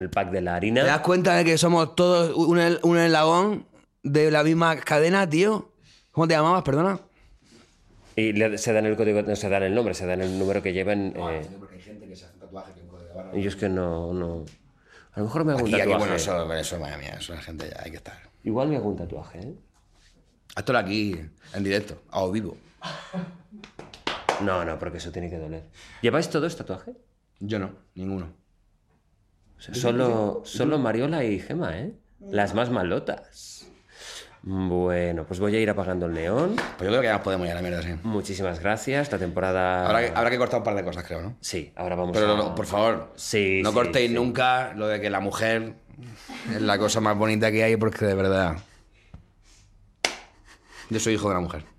el pack de la ¿Te harina. das cuenta de que somos todos un eslabón de la misma cadena, tío? ¿Cómo te llamabas, perdona? Y se dan el código, no se dan el nombre, se dan el número que lleven. Porque hay gente que se hace un tatuaje que un código de barra. Y yo es que no. A lo mejor me hago un Aquí, tatuaje. bueno, eso, madre mía, eso la gente ya hay que estar. Igual me hago un tatuaje, ¿eh? Hazlo aquí, en directo, a o vivo. No, porque eso tiene que doler. ¿Lleváis todos tatuaje? Yo no, ninguno. O sea, solo Mariola y Gema, ¿eh? Las más malotas. Bueno, pues voy a ir apagando el neón. Pues yo creo que ya nos podemos ir a la mierda, sí. Muchísimas gracias. Esta temporada... Habrá que cortar un par de cosas, creo, ¿no? Sí, ahora vamos Pero, a... por favor, Sí, no sí, cortéis sí. nunca lo de que la mujer es la cosa más bonita que hay, porque de verdad... Yo soy hijo de una mujer.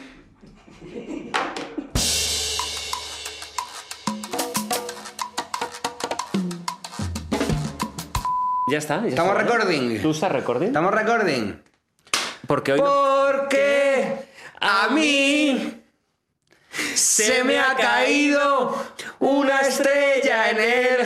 Ya está. ¿Estamos recording? ¿Tú estás recording? ¿Estamos recording? Porque hoy... Porque a mí se me ha caído una estrella en el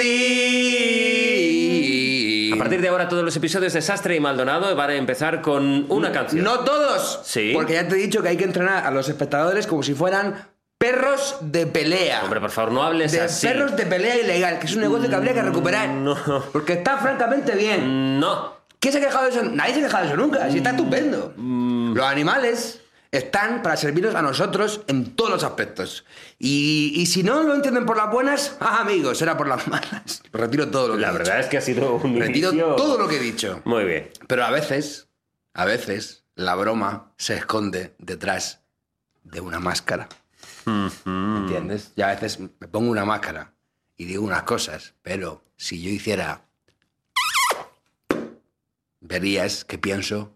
jardín. A partir de ahora todos los episodios de Sastre y Maldonado van a empezar con una canción. No todos. Sí. Porque ya te he dicho que hay que entrenar a los espectadores como si fueran perros de pelea. Hombre, por favor, no hables De así. perros de pelea ilegal, que es un negocio que habría que recuperar. No. Porque está francamente bien. No. ¿Quién se ha quejado de eso? Nadie se ha quejado de eso nunca. Así está estupendo. Los animales están para servirnos a nosotros en todos los aspectos. Y si no lo entienden por las buenas, amigos, será por las malas. Retiro todo lo que he La dicho. verdad es que ha sido un Retiro inicio... todo lo que he dicho. Muy bien. Pero a veces, la broma se esconde detrás de una máscara. ¿Entiendes? Y a veces me pongo una máscara y digo unas cosas, pero si yo hiciera... verías que pienso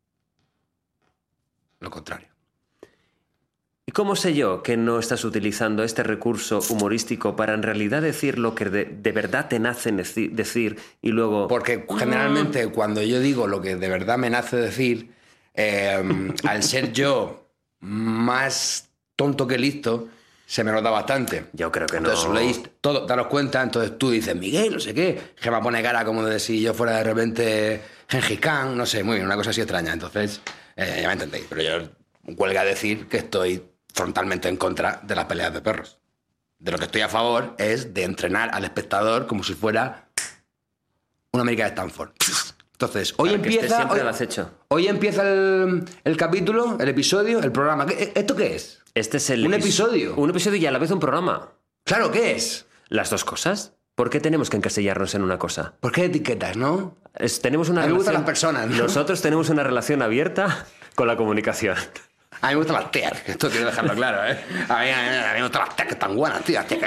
lo contrario. ¿Y cómo sé yo que no estás utilizando este recurso humorístico para en realidad decir lo que de verdad te nace decir y luego... Porque generalmente cuando yo digo lo que de verdad me nace decir, al ser yo más tonto que listo, se me nota bastante. Yo creo que no. Entonces leéis todo, daros cuenta, entonces tú dices, Miguel, no sé qué, Gemma pone cara como de si yo fuera de repente Gengis Khan, no sé, muy bien, una cosa así extraña. Entonces, ya me entendéis, pero yo huelga decir que estoy frontalmente en contra de las peleas de perros. De lo que estoy a favor es de entrenar al espectador como si fuera una América de Stanford. Entonces, hoy Para que estés empieza... siempre al acecho. Hoy empieza el capítulo, el episodio, el programa. ¿Esto qué es? Este es el Un episodio. Un episodio y a la vez un programa. Claro, ¿qué es? ¿Las dos cosas? ¿Por qué tenemos que encasillarnos en una cosa? ¿Por qué etiquetas, no? Tenemos una A mí me relación... gustan las personas, ¿no? Nosotros tenemos una relación abierta con la comunicación. A mí me gustan las tías, esto quiero dejarlo claro, ¿eh? A mí me gustan las tías que están buenas, tío. Las tías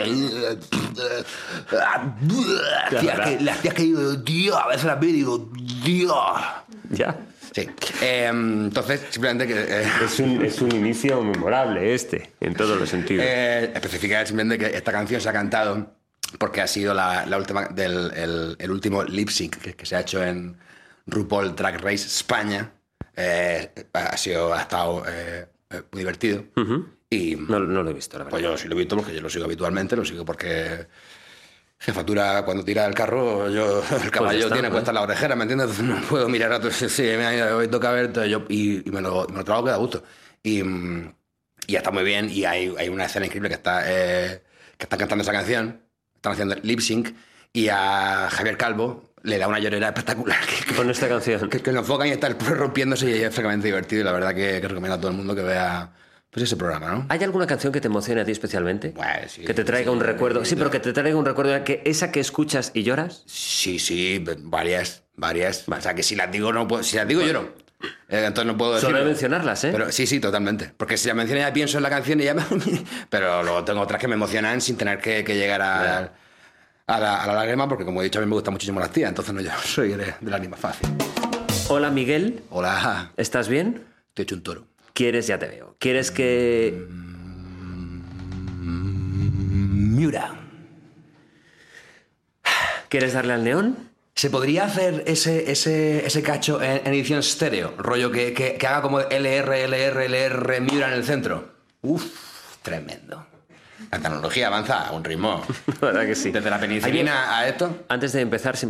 que digo, tío, a veces las veo y digo, tío. Ya. Sí. Entonces, simplemente que... Es un inicio memorable en todos los sentidos. especificar simplemente que esta canción se ha cantado porque ha sido la última el último lip sync que se ha hecho en RuPaul Drag Race España. Ha estado muy divertido. Y No lo he visto, la verdad. pues yo sí lo he visto porque yo lo sigo habitualmente, lo sigo porque jefatura cuando tira el carro, el caballo está, tiene puesta la orejera, ¿me entiendes? Entonces no puedo mirar a otros. Sí, hoy toca ver, entonces y me lo trago que da gusto. Y está muy bien y hay una escena increíble que están cantando esa canción, están haciendo lip sync y a Javier Calvo le da una llorera espectacular. Con esta canción. Que lo enfocan y está el perro rompiéndose y es francamente divertido y la verdad que recomiendo a todo el mundo que vea pues ese programa, ¿no? ¿Hay alguna canción que te emocione a ti especialmente? Pues sí, que te traiga un recuerdo. Sí, pero que te traiga un recuerdo de esa que escuchas y lloras. Sí, varias. O sea, que si las digo, no puedo, si las digo lloro. Entonces no puedo decir. Solo de mencionarlas, ¿eh? Pero sí, totalmente. Porque si las menciono ya pienso en la canción y ya... Pero luego tengo otras que me emocionan sin tener que llegar a la lágrima, porque como he dicho, a mí me gustan muchísimo las tías, entonces no, yo soy de la lágrima fácil. Hola, Miguel. Hola. ¿Estás bien? Estoy hecho un toro. ¿Quieres? Ya te veo. ¿Quieres que...? Miura. ¿Quieres darle al neón? ¿Se podría hacer ese cacho en edición estéreo? Rollo que haga como LR, Miura en el centro. Uf, tremendo. La tecnología avanza a un ritmo. La verdad que sí. Desde la penicilina a esto. Antes de empezar,